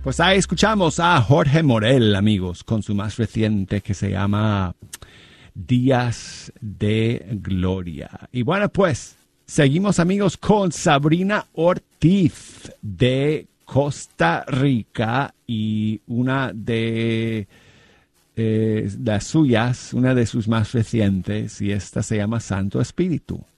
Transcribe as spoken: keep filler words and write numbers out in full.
Pues ahí escuchamos a Jorge Morel, amigos, con su más reciente que se llama Días de Gloria. Y bueno, pues seguimos, amigos, con Sabrina Ortiz de Costa Rica y una de eh, las suyas, una de sus más recientes, y esta se llama Santo Espíritu.